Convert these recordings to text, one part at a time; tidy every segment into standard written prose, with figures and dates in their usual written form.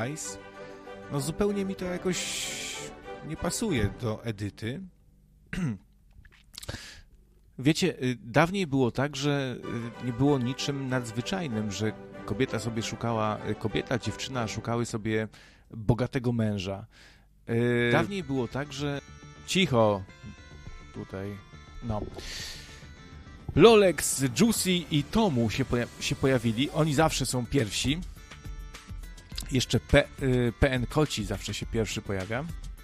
Ice. No zupełnie mi to jakoś nie pasuje do Edyty. Wiecie, dawniej było tak, że nie było niczym nadzwyczajnym, że dziewczyna szukały sobie bogatego męża. Dawniej było tak, że... Cicho! Tutaj... No. Lolex, Juicy i Tomu się pojawili. Oni zawsze są pierwsi. Jeszcze PN Koci zawsze się pierwszy pojawia.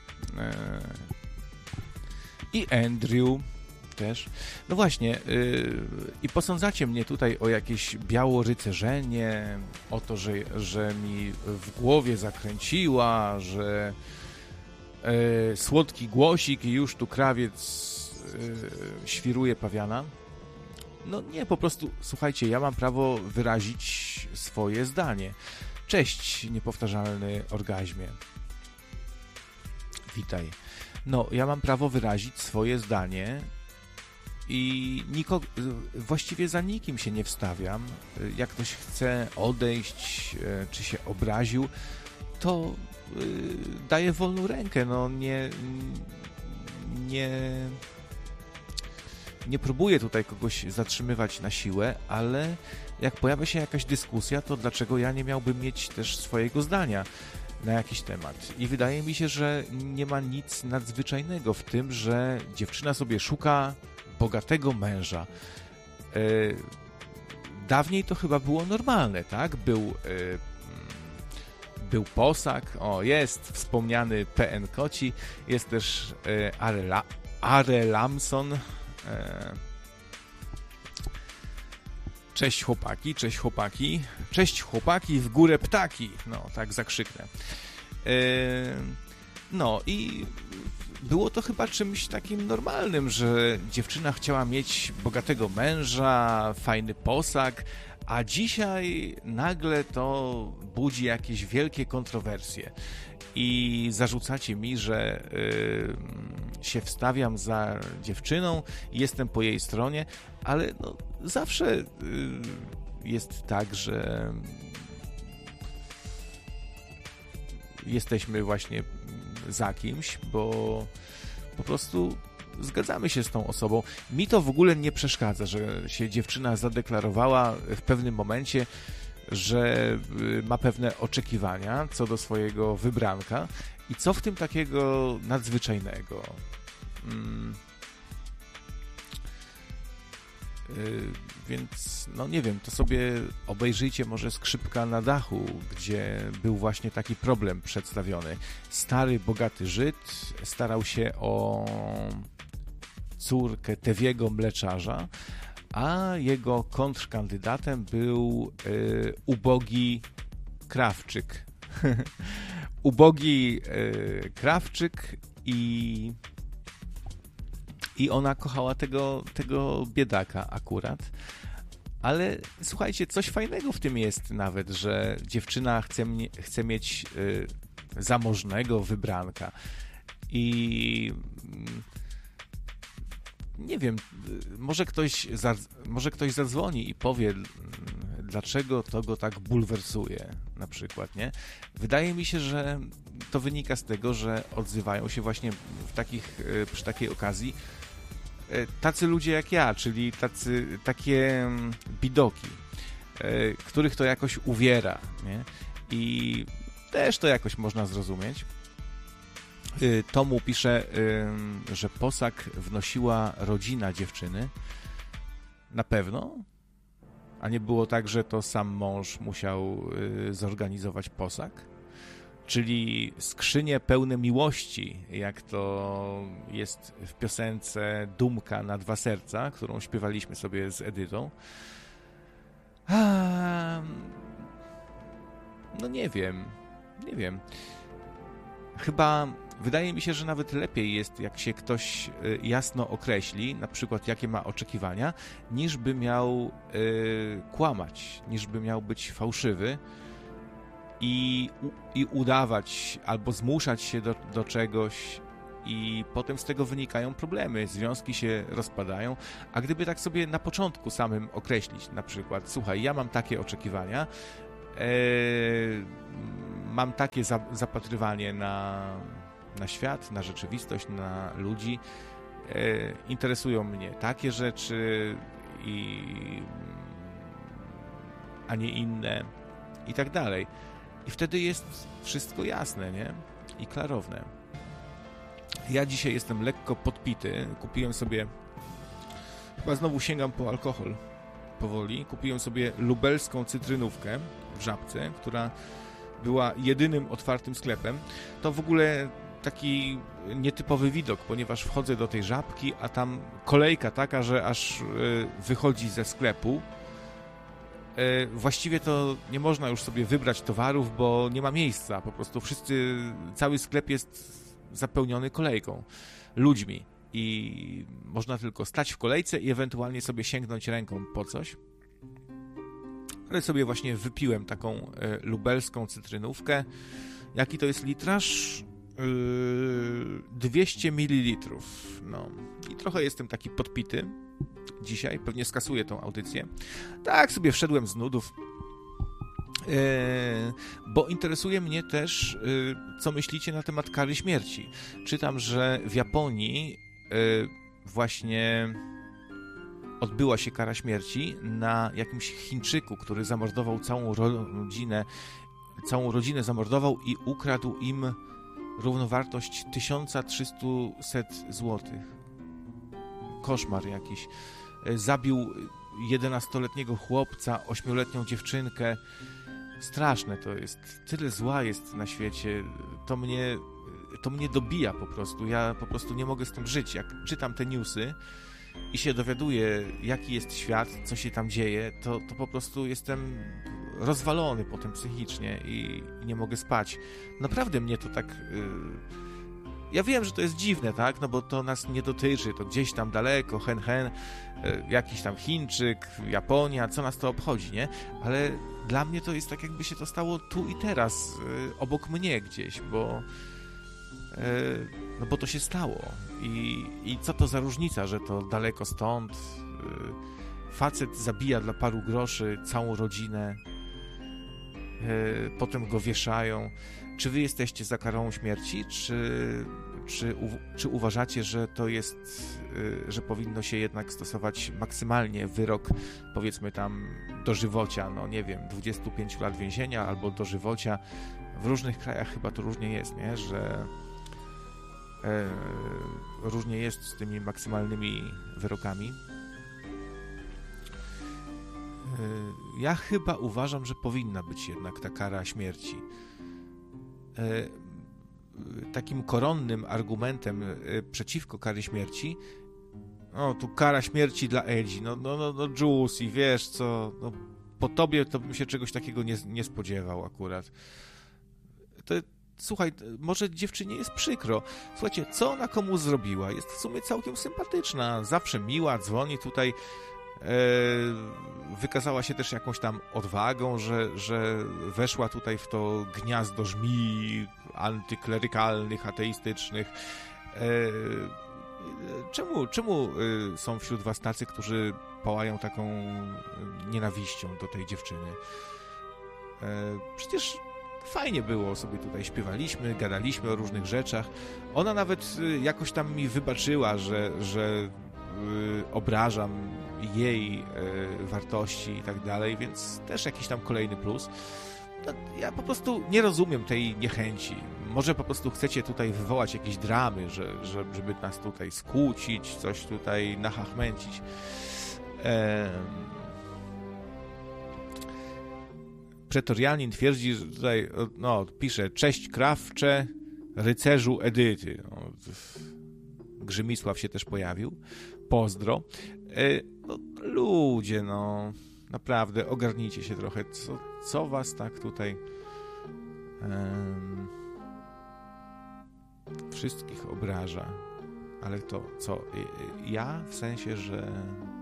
I Andrew też. No właśnie, i posądzacie mnie tutaj o jakieś białorycerzenie, o to, że mi w głowie zakręciła, że słodki głosik i już tu krawiec świruje pawiana. No nie, po prostu, słuchajcie, ja mam prawo wyrazić swoje zdanie. Cześć, niepowtarzalny orgazmie. Witaj. No, ja mam prawo wyrazić swoje zdanie i właściwie za nikim się nie wstawiam. Jak ktoś chce odejść, czy się obraził, to daję wolną rękę. No, nie próbuję tutaj kogoś zatrzymywać na siłę, ale jak pojawia się jakaś dyskusja, to dlaczego ja nie miałbym mieć też swojego zdania na jakiś temat? I wydaje mi się, że nie ma nic nadzwyczajnego w tym, że dziewczyna sobie szuka bogatego męża. Dawniej to chyba było normalne, tak? Był Posak, jest wspomniany PN Koci, jest też Are Lamson. Cześć chłopaki, cześć chłopaki, cześć chłopaki, w górę ptaki. No, tak zakrzyknę. No i było to chyba czymś takim normalnym, że dziewczyna chciała mieć bogatego męża, fajny posag, a dzisiaj nagle to budzi jakieś wielkie kontrowersje. I zarzucacie mi, że się wstawiam za dziewczyną, jestem po jej stronie, ale no, zawsze jest tak, że jesteśmy właśnie za kimś, bo po prostu zgadzamy się z tą osobą. Mi to w ogóle nie przeszkadza, że się dziewczyna zadeklarowała w pewnym momencie, że ma pewne oczekiwania co do swojego wybranka i co w tym takiego nadzwyczajnego. Więc, no nie wiem, to sobie obejrzyjcie może Skrzypka na dachu, gdzie był właśnie taki problem przedstawiony. Stary, bogaty Żyd starał się o córkę Tewiego mleczarza, a jego kontrkandydatem był ubogi Krawczyk. Ubogi Krawczyk i ona kochała tego biedaka akurat. Ale słuchajcie, coś fajnego w tym jest nawet, że dziewczyna chce mieć zamożnego wybranka. I nie wiem, może ktoś zadzwoni i powie, dlaczego to go tak bulwersuje, na przykład, nie? Wydaje mi się, że to wynika z tego, że odzywają się właśnie przy takiej okazji tacy ludzie jak ja, czyli takie bidoki, których to jakoś uwiera, nie? I też to jakoś można zrozumieć. Tomu pisze, że posag wnosiła rodzina dziewczyny. Na pewno? A nie było tak, że to sam mąż musiał zorganizować posag? Czyli skrzynie pełne miłości, jak to jest w piosence Dumka na dwa serca, którą śpiewaliśmy sobie z Edytą. No nie wiem. Chyba wydaje mi się, że nawet lepiej jest, jak się ktoś jasno określi, na przykład jakie ma oczekiwania, niż by miał kłamać, niż by miał być fałszywy i udawać albo zmuszać się do czegoś i potem z tego wynikają problemy, związki się rozpadają, a gdyby tak sobie na początku samym określić, na przykład, słuchaj, ja mam takie oczekiwania, mam takie zapatrywanie na świat, na rzeczywistość, na ludzi. Interesują mnie takie rzeczy, a nie inne i tak dalej. I wtedy jest wszystko jasne, nie? I klarowne. Ja dzisiaj jestem lekko podpity. Kupiłem sobie, chyba znowu sięgam po alkohol powoli. Kupiłem sobie lubelską cytrynówkę w Żabce, która była jedynym otwartym sklepem. To w ogóle taki nietypowy widok, ponieważ wchodzę do tej Żabki, a tam kolejka taka, że aż wychodzi ze sklepu. Właściwie to nie można już sobie wybrać towarów, bo nie ma miejsca. Po prostu cały sklep jest zapełniony kolejką, ludźmi i można tylko stać w kolejce i ewentualnie sobie sięgnąć ręką po coś. Ale sobie właśnie wypiłem taką lubelską cytrynówkę. Jaki to jest litraż? 200 ml. No i trochę jestem taki podpity dzisiaj, pewnie skasuję tą audycję. Tak sobie wszedłem z nudów, bo interesuje mnie też, co myślicie na temat kary śmierci. Czytam, że w Japonii właśnie odbyła się kara śmierci na jakimś Chińczyku, który zamordował całą rodzinę zamordował i ukradł im równowartość 1300 złotych. Koszmar jakiś. Zabił 11-letniego chłopca, 8-letnią dziewczynkę. Straszne to jest. Tyle zła jest na świecie. To mnie dobija po prostu. Ja po prostu nie mogę z tym żyć. Jak czytam te newsy i się dowiaduję, jaki jest świat, co się tam dzieje, to po prostu jestem rozwalony potem psychicznie i nie mogę spać. Naprawdę mnie to tak... Ja wiem, że to jest dziwne, tak? No bo to nas nie dotyczy, to gdzieś tam daleko, jakiś tam Chińczyk, Japonia, co nas to obchodzi, nie? Ale dla mnie to jest tak, jakby się to stało tu i teraz, obok mnie gdzieś, bo to się stało. I co to za różnica, że to daleko stąd, facet zabija dla paru groszy całą rodzinę, potem go wieszają. Czy wy jesteście za karą śmierci, czy uważacie, że to jest, że powinno się jednak stosować maksymalnie wyrok, powiedzmy tam dożywocia, no nie wiem, 25 lat więzienia albo dożywocia? W różnych krajach chyba to różnie jest, nie? Że różnie jest z tymi maksymalnymi wyrokami. Ja chyba uważam, że powinna być jednak ta kara śmierci. Takim koronnym argumentem przeciwko kary śmierci, tu kara śmierci dla Edzi, no Juicy, wiesz co, no, po tobie to bym się czegoś takiego nie spodziewał akurat. Słuchaj, może dziewczynie jest przykro. Słuchajcie, co ona komu zrobiła? Jest w sumie całkiem sympatyczna, zawsze miła, dzwoni tutaj, wykazała się też jakąś tam odwagą, że weszła tutaj w to gniazdo żmii antyklerykalnych, ateistycznych. Czemu są wśród was tacy, którzy pałają taką nienawiścią do tej dziewczyny? Przecież fajnie było, sobie tutaj śpiewaliśmy, gadaliśmy o różnych rzeczach. Ona nawet jakoś tam mi wybaczyła, że obrażam jej wartości i tak dalej, więc też jakiś tam kolejny plus. No, ja po prostu nie rozumiem tej niechęci. Może po prostu chcecie tutaj wywołać jakieś dramy, żeby nas tutaj skłócić, coś tutaj nachachmęcić. Pretorianin twierdzi, że tutaj, pisze: cześć krawcze, rycerzu Edyty. Grzymisław się też pojawił. Pozdro. Ludzie, naprawdę, ogarnijcie się trochę. Co was tak tutaj wszystkich obraża? Ale to co? Ja? W sensie, że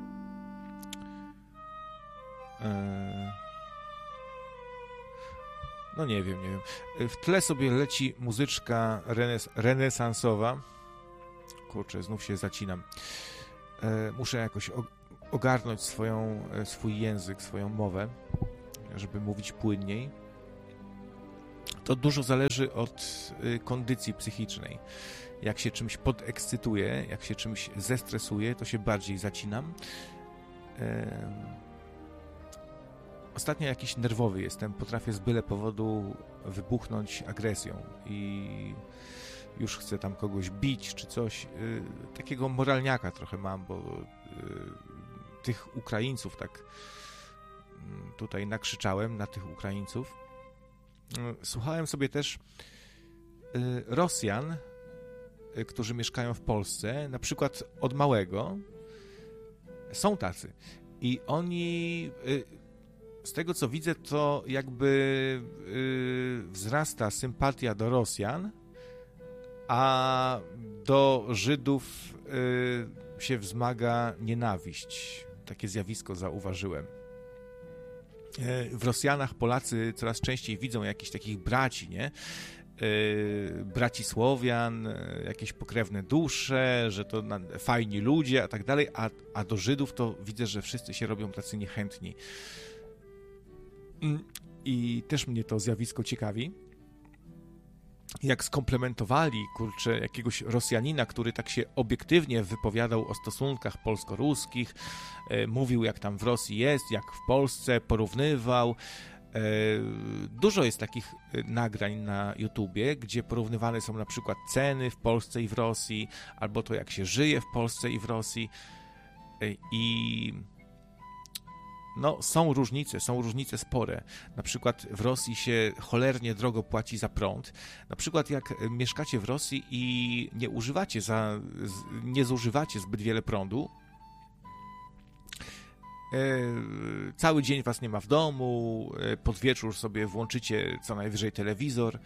nie wiem. W tle sobie leci muzyczka renesansowa. Kurczę, znów się zacinam. Muszę jakoś ogarnąć swój język, swoją mowę, żeby mówić płynniej. To dużo zależy od kondycji psychicznej. Jak się czymś podekscytuję, jak się czymś zestresuję, to się bardziej zacinam. Ostatnio jakiś nerwowy jestem, potrafię z byle powodu wybuchnąć agresją i już chcę tam kogoś bić czy coś. Takiego moralniaka trochę mam, bo tych Ukraińców tak tutaj nakrzyczałem na tych Ukraińców. Słuchałem sobie też Rosjan, którzy mieszkają w Polsce, na przykład od małego. Są tacy. I oni, z tego co widzę, to jakby wzrasta sympatia do Rosjan, a do Żydów się wzmaga nienawiść. Takie zjawisko zauważyłem. W Rosjanach Polacy coraz częściej widzą jakichś takich braci, nie? Braci Słowian, jakieś pokrewne dusze, że to fajni ludzie, a tak dalej, a do Żydów to widzę, że wszyscy się robią tacy niechętni. I też mnie to zjawisko ciekawi. Jak skomplementowali, kurczę, jakiegoś Rosjanina, który tak się obiektywnie wypowiadał o stosunkach polsko-ruskich, mówił, jak tam w Rosji jest, jak w Polsce, porównywał. Dużo jest takich nagrań na YouTubie, gdzie porównywane są na przykład ceny w Polsce i w Rosji, albo to, jak się żyje w Polsce i w Rosji. I no, są różnice spore. Na przykład w Rosji się cholernie drogo płaci za prąd. Na przykład jak mieszkacie w Rosji i nie zużywacie zbyt wiele prądu, cały dzień was nie ma w domu, pod wieczór sobie włączycie co najwyżej telewizor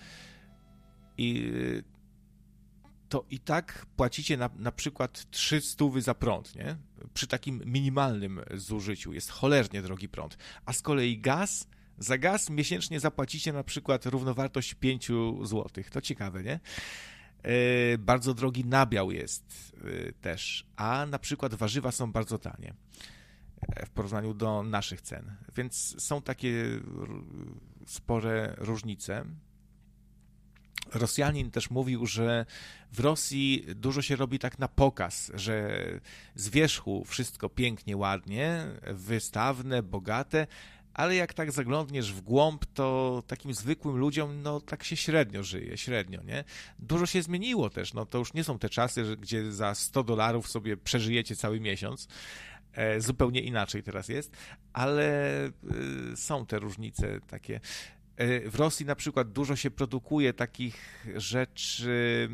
to i tak płacicie na przykład 300 za prąd, nie? Przy takim minimalnym zużyciu jest cholernie drogi prąd. A z kolei za gaz miesięcznie zapłacicie na przykład równowartość 5 zł. To ciekawe, nie? Bardzo drogi nabiał jest też, a na przykład warzywa są bardzo tanie w porównaniu do naszych cen. Więc są takie spore różnice. Rosjanin też mówił, że w Rosji dużo się robi tak na pokaz, że z wierzchu wszystko pięknie, ładnie, wystawne, bogate, ale jak tak zaglądniesz w głąb, to takim zwykłym ludziom, no tak się średnio żyje, nie? Dużo się zmieniło też, no to już nie są te czasy, gdzie za $100 sobie przeżyjecie cały miesiąc, zupełnie inaczej teraz jest, ale są te różnice takie. W Rosji na przykład dużo się produkuje takich rzeczy,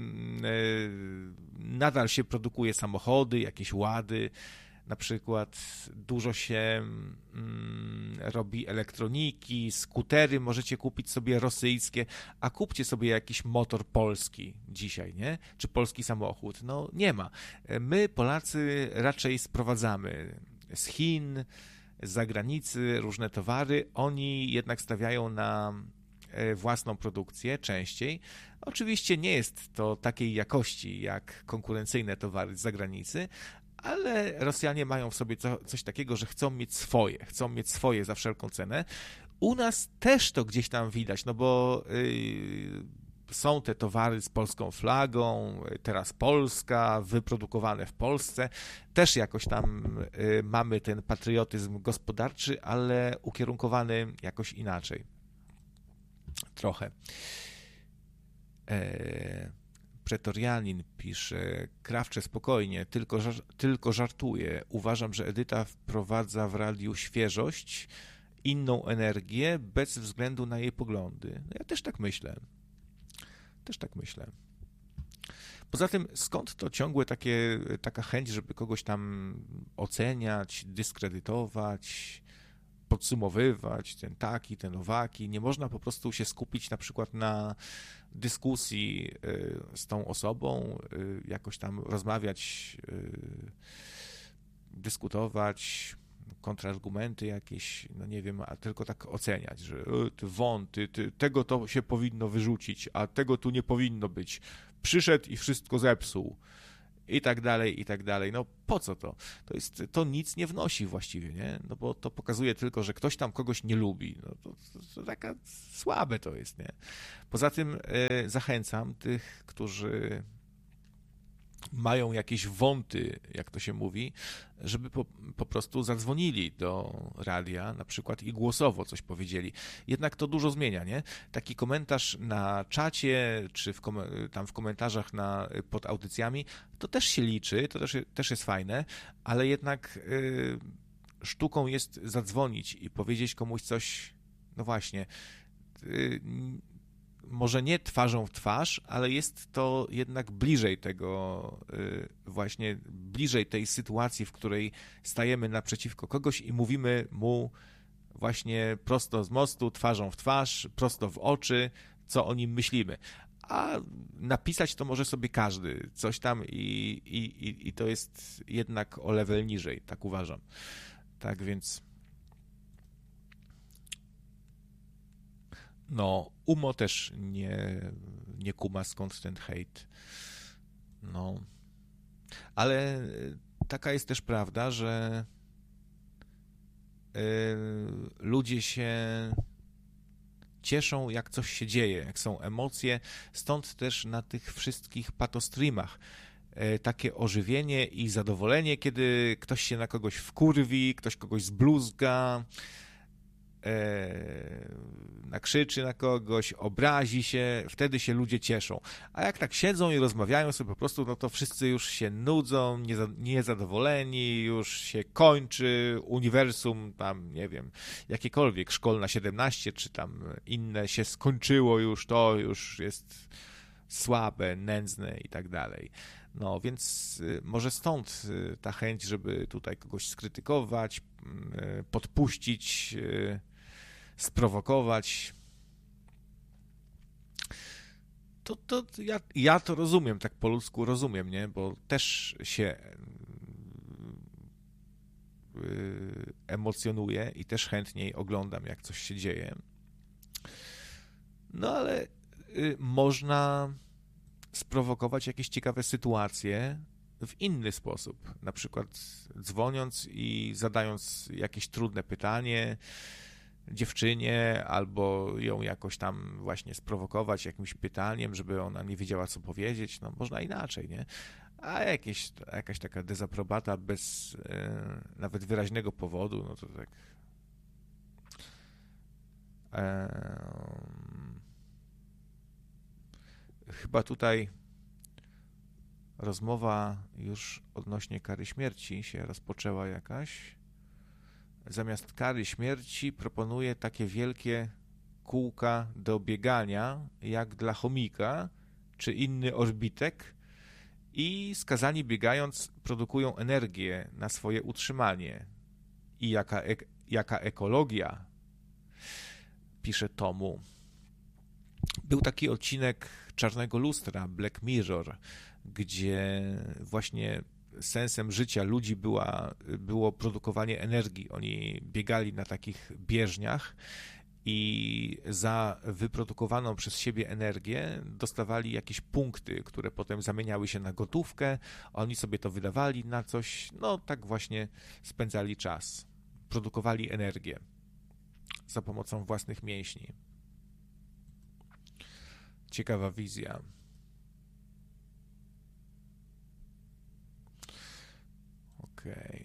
nadal się produkuje samochody, jakieś łady, na przykład dużo się robi elektroniki, skutery możecie kupić sobie rosyjskie, a kupcie sobie jakiś motor polski dzisiaj, nie? Czy polski samochód? No nie ma. My Polacy raczej sprowadzamy z Chin, z zagranicy różne towary, oni jednak stawiają na własną produkcję częściej. Oczywiście nie jest to takiej jakości jak konkurencyjne towary z zagranicy, ale Rosjanie mają w sobie coś takiego, że chcą mieć swoje za wszelką cenę. U nas też to gdzieś tam widać, no bo są te towary z polską flagą, teraz Polska, wyprodukowane w Polsce. Też jakoś tam mamy ten patriotyzm gospodarczy, ale ukierunkowany jakoś inaczej. Trochę. Pretorianin pisze, Krawcze spokojnie, tylko żartuję. Uważam, że Edyta wprowadza w radiu świeżość, inną energię, bez względu na jej poglądy. No ja też tak myślę. Poza tym, skąd to ciągłe taka chęć, żeby kogoś tam oceniać, dyskredytować, podsumowywać, ten owaki. Nie można po prostu się skupić na przykład na dyskusji z tą osobą, jakoś tam rozmawiać, dyskutować, kontrargumenty jakieś, no nie wiem, a tylko tak oceniać, że tego to się powinno wyrzucić, a tego tu nie powinno być. Przyszedł i wszystko zepsuł. i tak dalej, i tak dalej. No po co to? To nic nie wnosi właściwie, nie? No bo to pokazuje tylko, że ktoś tam kogoś nie lubi. No to taka słabe to jest, nie? Poza tym zachęcam tych, którzy mają jakieś wąty, jak to się mówi, żeby po prostu zadzwonili do radia na przykład i głosowo coś powiedzieli. Jednak to dużo zmienia, nie? Taki komentarz na czacie, czy tam w komentarzach pod audycjami, to też się liczy, to też jest fajne, ale jednak sztuką jest zadzwonić i powiedzieć komuś coś, no właśnie, może nie twarzą w twarz, ale jest to jednak bliżej tego, właśnie bliżej tej sytuacji, w której stajemy naprzeciwko kogoś i mówimy mu właśnie prosto z mostu, twarzą w twarz, prosto w oczy, co o nim myślimy. A napisać to może sobie każdy, coś tam i to jest jednak o level niżej, tak uważam. Tak więc... No, Umo też nie kuma skąd ten hejt. No, ale taka jest też prawda, że ludzie się cieszą, jak coś się dzieje, jak są emocje, stąd też na tych wszystkich patostreamach takie ożywienie i zadowolenie, kiedy ktoś się na kogoś wkurwi, ktoś kogoś zbluzga, nakrzyczy na kogoś, obrazi się, wtedy się ludzie cieszą. A jak tak siedzą i rozmawiają sobie po prostu, no to wszyscy już się nudzą, niezadowoleni, już się kończy uniwersum, tam, nie wiem, jakiekolwiek, Szkolna 17, czy tam inne się skończyło już, to już jest słabe, nędzne i tak dalej. No, więc może stąd ta chęć, żeby tutaj kogoś skrytykować, podpuścić, sprowokować. To ja to rozumiem, tak po ludzku rozumiem, nie? Bo też się emocjonuję i też chętniej oglądam, jak coś się dzieje. No ale można sprowokować jakieś ciekawe sytuacje w inny sposób. Na przykład dzwoniąc i zadając jakieś trudne pytanie dziewczynie, albo ją jakoś tam właśnie sprowokować jakimś pytaniem, żeby ona nie wiedziała, co powiedzieć. No, można inaczej, nie? A jakaś taka dezaprobata bez nawet wyraźnego powodu, no to tak... Chyba tutaj rozmowa już odnośnie kary śmierci się rozpoczęła jakaś. Zamiast kary śmierci proponuje takie wielkie kółka do biegania, jak dla chomika, czy inny orbitek, i skazani biegając produkują energię na swoje utrzymanie. I jaka ekologia, pisze Tomu. Był taki odcinek Czarnego Lustra, Black Mirror, gdzie właśnie sensem życia ludzi było produkowanie energii. Oni biegali na takich bieżniach i za wyprodukowaną przez siebie energię dostawali jakieś punkty, które potem zamieniały się na gotówkę, a oni sobie to wydawali na coś, no tak właśnie spędzali czas. Produkowali energię za pomocą własnych mięśni. Ciekawa wizja. Okej.